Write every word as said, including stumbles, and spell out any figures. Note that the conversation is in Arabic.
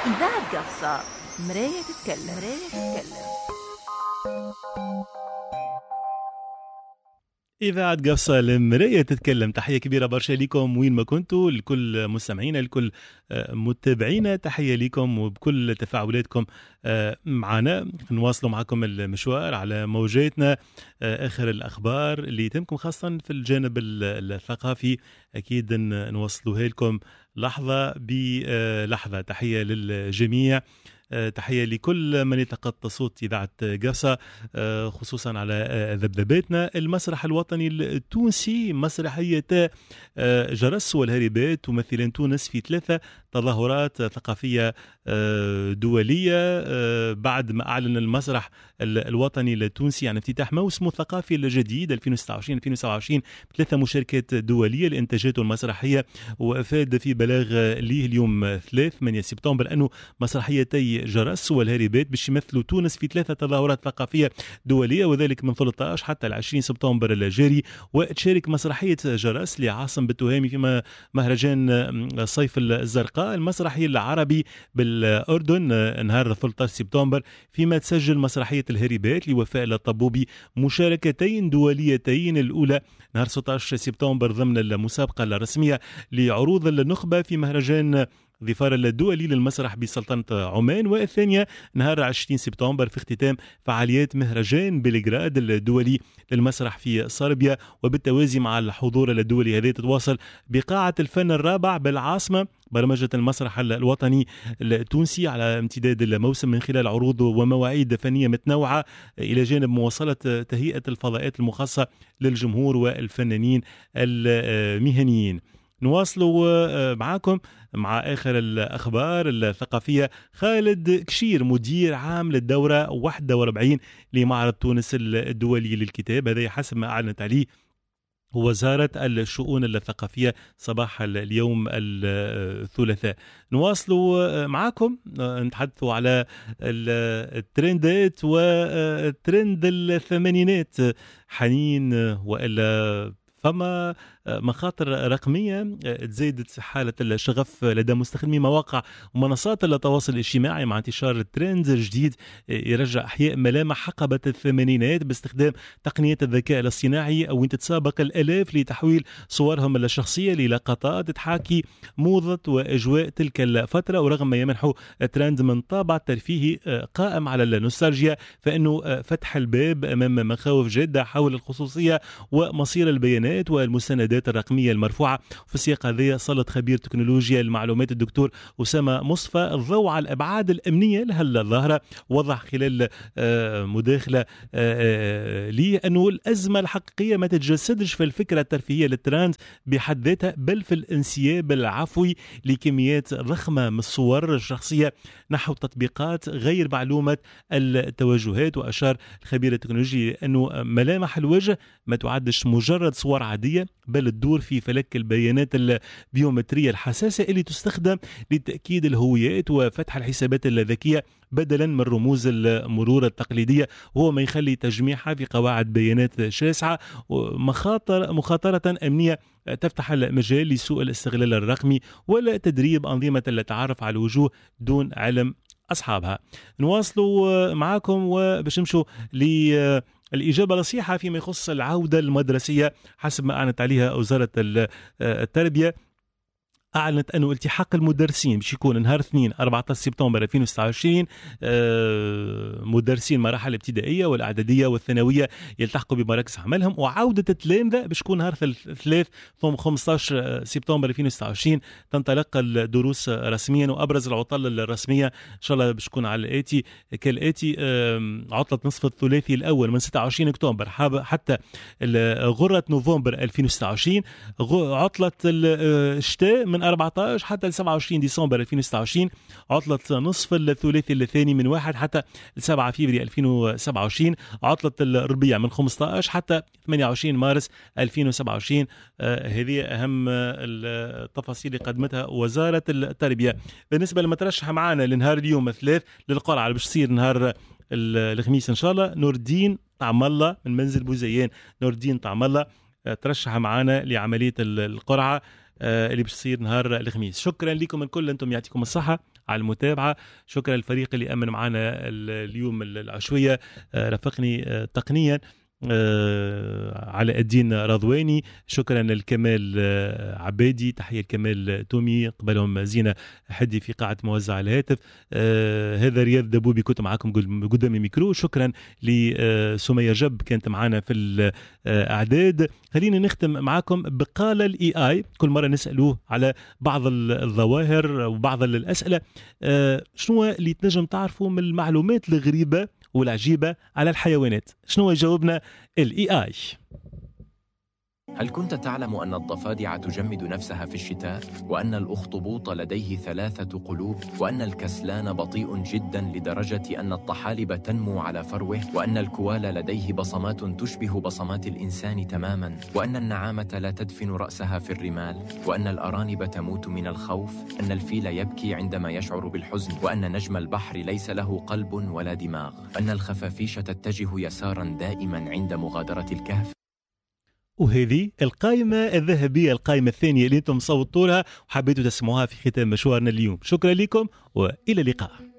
إذاعة قفصة، مراية تتكلم. مراية تتكلم. إذاعة قفصة المراية تتكلم. تحية كبيرة برشا لكم وين ما كنتوا، لكل مستمعينا، لكل متابعينا، تحية لكم وبكل تفاعلاتكم معنا. نواصلوا معكم المشوار على موجاتنا، آخر الأخبار اللي تمكم خاصة في الجانب الثقافي أكيد نوصلوها لكم لحظة بلحظة. تحية للجميع، تحية لكل من يتقطع صوت إذاعة قفصة، خصوصا على ذبذباتنا. المسرح الوطني التونسي، مسرحية جرس والهربات تمثلان تونس في ثلاثة تظاهرات ثقافية دولية بعد ما أعلن المسرح الوطني التونسي عن افتتاح موسمه الثقافي الجديد ألفين وستة وعشرين ألفين وسبعة وعشرين بثلاثة مشاركات دولية لإنتاجاته المسرحية. وأفاد في بلاغ ليه اليوم ثلاثة ثمانية سبتمبر أنه مسرحيتي جرس والهربات باش يمثلوا تونس في ثلاثة تظاهرات ثقافية دولية، وذلك من ثلاثة عشر حتى عشرين سبتمبر الجاري. وتشارك مسرحية جرس لعاصم بالتهامي في مهرجان الصيف الزرقاء المسرحي العربي بالأردن نهار ثلاثة عشر سبتمبر، فيما تسجل مسرحية الهربات لوفاء الطبوبي مشاركتين دوليتين، الأولى نهار ستة عشر سبتمبر ضمن المسابقة الرسمية لعروض النخبة في مهرجان ظفار الدولي للمسرح بسلطنة عمان، والثانية نهار عشرين سبتمبر في اختتام فعاليات مهرجان بلغراد الدولي للمسرح في صربيا. وبالتوازي مع الحضور الدولي هذا تتواصل بقاعة الفن الرابع بالعاصمة برمجة المسرح الوطني التونسي على امتداد الموسم من خلال عروض ومواعيد فنية متنوعة، إلى جانب مواصلة تهيئة الفضاءات المخصصة للجمهور والفنانين المهنيين. نواصلوا معاكم مع آخر الأخبار الثقافية. خالد كشير مدير عام للدورة واحد وأربعين لمعرض تونس الدولي للكتاب، هذا حسب ما أعلنت عليه وزارة الشؤون الثقافية صباح اليوم الثلاثاء. نواصلوا معاكم نتحدثوا على الترندات والترند الثمانينات. حنين وإلا فما مخاطر رقمية تزيدت حالة الشغف لدى مستخدمي مواقع ومنصات التواصل الاجتماعي مع انتشار الترند الجديد يرجع إحياء ملامح حقبة الثمانينات باستخدام تقنية الذكاء الاصطناعي، وين تتسابق الآلاف لتحويل صورهم الشخصية للقطات تحاكي موضة وأجواء تلك الفترة. ورغم ما يمنحه الترند من طابع ترفيهي قائم على النوستالجيا، فإنه فتح الباب أمام مخاوف جادة حول الخصوصية ومصير البيانات والمستندات الرقمية المرفوعة. في السياق هذا سلط خبير تكنولوجيا المعلومات الدكتور أسامة مصطفى الضوء على الأبعاد الأمنية لها الظاهرة. وضح خلال مداخلة لي أنه الأزمة الحقيقية ما تتجسدش في الفكرة الترفيهية للترند بحد ذاتها، بل في الانسياب العفوي لكميات ضخمة من الصور الشخصية نحو تطبيقات غير معلومة التوجهات. وأشار الخبير التكنولوجي أنه ملامح الوجه ما تعدش مجرد صور عادية، بل تدور في فلك البيانات البيومترية الحساسة اللي تستخدم لتأكيد الهويات وفتح الحسابات الذكية بدلا من رموز المرور التقليدية، وهو ما يخلي تجميعها في قواعد بيانات شاسعة ومخاطر مخاطرة أمنية تفتح المجال لسوء الاستغلال الرقمي ولا تدريب أنظمة التعرف على الوجوه دون علم أصحابها. نواصلوا معاكم وباش نمشوا ل الإجابة الصحيحة فيما يخص العودة المدرسية حسب ما أعلنت عليها وزارة التربية. أعلنت أنه التحاق المدرسين باش يكون نهار اثنين أربعة عشر سبتمبر ألفين وستة وعشرين. مدرسين مراحل الابتدائية والإعدادية والثانوية يلتحقوا بمراكز عملهم، وعودة التلامذة باش تكون نهار ثلاث ثم خمسة عشر سبتمبر ألفين وستة وعشرين. تنطلق الدروس رسميا، وأبرز العطل الرسمية إن شاء الله باش تكون على الآتي كالآتي: عطلة نصف الثلاثي الأول من ستة وعشرين أكتوبر حتى غرة نوفمبر ألفين وستة وعشرين، عطلة الشتاء من أربعة عشر حتى سبعة وعشرين ديسمبر ألفين وستة وعشرين، عطلة نصف الثلاثي الثاني من واحد حتى سبعة فبراير ألفين وسبعة وعشرين، عطلة الربيع من خمسة عشر حتى ثمانية وعشرين مارس ألفين وسبعة وعشرين. آه هذه أهم التفاصيل اللي قدمتها وزارة التربية. بالنسبة للمترشح معانا لنهار اليوم الثلاث للقرعة اللي باش تصير نهار الخميس إن شاء الله، نور الدين طعم الله من منزل بوزيان. نور الدين طعم الله ترشح معانا لعملية القرعة اللي باش تصير نهار الخميس. شكرا لكم الكل، انتم يعطيكم الصحه على المتابعه. شكرا للفريق اللي امن معنا اليوم العشويه، رافقني تقنيا علاء الدين رضواني. شكرا للكمال عبادي، تحية الكمال تومي، قبلهم زينة حدي في قاعة موزع الهاتف. هذا رياض دبوبي كنت معاكم قدام الميكرو. شكرا لسمية جب كانت معنا في الأعداد. خلينا نختم معاكم بقال الاي اي. كل مرة نسألوه على بعض الظواهر وبعض الأسئلة، شنو اللي تنجم تعرفوا من المعلومات الغريبة والعجيبة على الحيوانات؟ شنو يجاوبنا الاي اي؟ هل كنت تعلم أن الضفادع تجمد نفسها في الشتاء؟ وأن الأخطبوط لديه ثلاثة قلوب؟ وأن الكسلان بطيء جدا لدرجة أن الطحالب تنمو على فروه؟ وأن الكوالا لديه بصمات تشبه بصمات الإنسان تماما؟ وأن النعامة لا تدفن رأسها في الرمال؟ وأن الأرانب تموت من الخوف؟ أن الفيل يبكي عندما يشعر بالحزن؟ وأن نجم البحر ليس له قلب ولا دماغ؟ أن الخفافيش تتجه يسارا دائما عند مغادرة الكهف؟ وهذه القائمة الذهبية، القائمة الثانية اللي انتم صوتوا لها وحبيتوا تسمعوها في ختام مشوارنا اليوم. شكرا لكم وإلى اللقاء.